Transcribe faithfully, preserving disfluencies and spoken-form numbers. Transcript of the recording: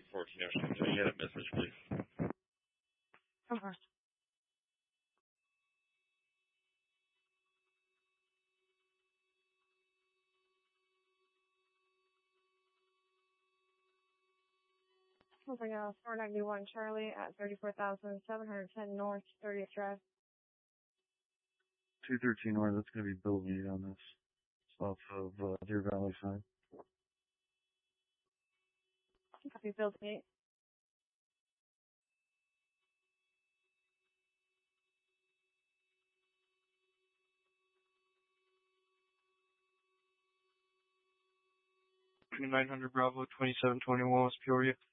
fourteen Ocean. Can you get a message, please? Of course. Moving out four ninety-one Charlie at thirty-four thousand seven hundred ten North thirtieth Drive. two thirteen North, that's going to be build meet on this. It's off of uh, Deer Valley side. Copy build meet. nine hundred Bravo, twenty-seven twenty-one West Peoria.